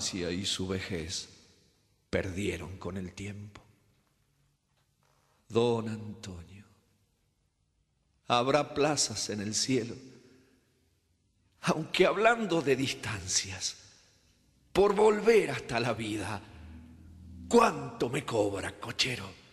infancia y su vejez perdieron con el tiempo. Don Antonio, habrá plazas en el cielo, aunque hablando de distancias, por volver hasta la vida, ¿cuánto me cobra, cochero?